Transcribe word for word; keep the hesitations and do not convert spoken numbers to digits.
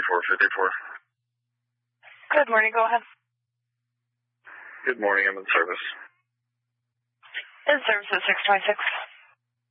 four fifty-four. Good morning, go ahead. Good morning, I'm in service. In service at six twenty-six.